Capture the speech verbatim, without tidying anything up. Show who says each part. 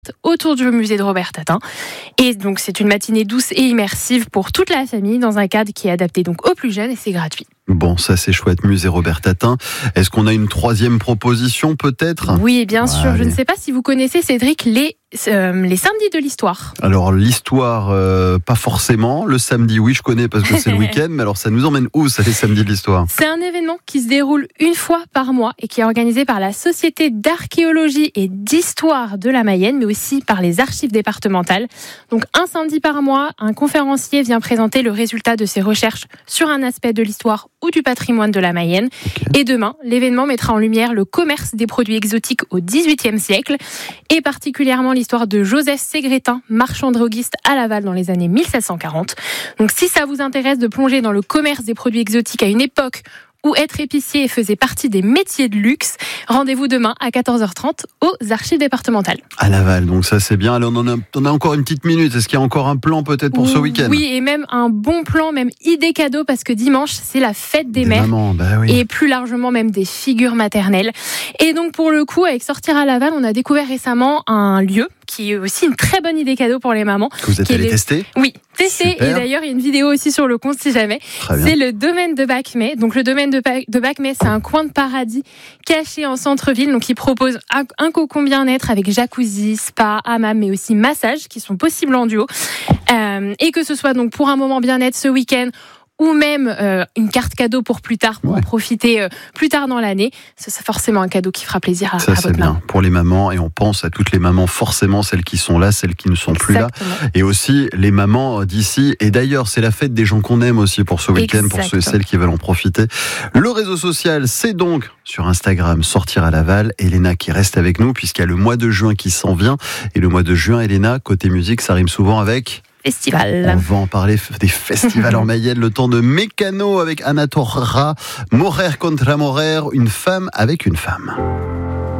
Speaker 1: autour du musée de Robert Tatin. Et donc c'est une matinée douce et immersive pour toute la famille dans un cadre qui est adapté donc aux plus jeunes et c'est gratuit.
Speaker 2: Bon, ça c'est chouette, musée Robert Tatin. Est-ce qu'on a une troisième proposition peut-être ?
Speaker 1: Oui, bien sûr.
Speaker 2: Allez.
Speaker 1: Je ne sais pas si vous connaissez, Cédric, les, euh, les samedis de l'histoire.
Speaker 2: Alors l'histoire, euh, pas forcément. Le samedi, oui, je connais parce que c'est le week-end. Mais alors ça nous emmène où, ça, les samedis de l'histoire ?
Speaker 1: C'est un événement qui se déroule une fois par mois et qui est organisé par la Société d'archéologie et d'histoire de la Mayenne, mais aussi par les archives départementales. Donc un samedi par mois, un conférencier vient présenter le résultat de ses recherches sur un aspect de l'histoire ou du patrimoine de la Mayenne. Okay. Et demain, l'événement mettra en lumière le commerce des produits exotiques au dix-huitième siècle et particulièrement l'histoire de Joseph Ségrétin, marchand droguiste à Laval dans les années mille sept cent quarante. Donc si ça vous intéresse de plonger dans le commerce des produits exotiques à une époque où être épicier faisait partie des métiers de luxe, rendez-vous demain à quatorze heures trente aux archives départementales.
Speaker 2: À Laval, donc ça c'est bien. Alors on en a, on a encore une petite minute. Est-ce qu'il y a encore un plan peut-être pour ce week-end ?
Speaker 1: Oui, et même un bon plan, même idée cadeau, parce que dimanche c'est la fête des, des mères.
Speaker 2: Mamans, bah oui.
Speaker 1: Et plus largement même des figures maternelles. Et donc pour le coup, avec Sortir à Laval, on a découvert récemment un lieu qui est aussi une très bonne idée cadeau pour les mamans.
Speaker 2: Que vous êtes allé les... tester ?
Speaker 1: Oui, tester. Et d'ailleurs, il y a une vidéo aussi sur le compte si jamais. C'est le domaine de Bacmé. Donc le domaine de, de Bacmé, c'est un coin de paradis caché en centre-ville. Donc il propose un, un cocon bien-être avec jacuzzi, spa, hammam, mais aussi massage qui sont possibles en duo. Euh, et que ce soit donc pour un moment bien-être ce week-end, ou même euh, une carte cadeau pour plus tard, pour ouais. en profiter euh, plus tard dans l'année. C'est forcément un cadeau qui fera plaisir à,
Speaker 2: ça,
Speaker 1: à votre
Speaker 2: c'est bien
Speaker 1: maman.
Speaker 2: Pour les mamans, et on pense à toutes les mamans, forcément celles qui sont là, celles qui ne sont Exactement. plus là, et aussi les mamans d'ici. Et d'ailleurs, c'est la fête des gens qu'on aime aussi pour ce week-end, Exactement. pour ceux et celles qui veulent en profiter. Le réseau social, c'est donc sur Instagram, Sortir à Laval. Elena qui reste avec nous, puisqu'il y a le mois de juin qui s'en vient. Et le mois de juin, Elena, côté musique, ça rime souvent avec...
Speaker 1: Festival.
Speaker 2: On va en parler des festivals en Mayenne, le temps de Mécano avec Anatora, Morer contra Morer, une femme avec une femme.